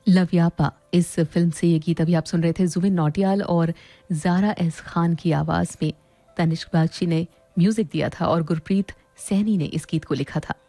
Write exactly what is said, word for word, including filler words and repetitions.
लवयापा इस फिल्म से ये गीत अभी आप सुन रहे थे जुबिन नौटियाल और जारा एस खान की आवाज़ में। तनिष्क बागची ने म्यूज़िक दिया था और गुरप्रीत सैनी ने इस गीत को लिखा था।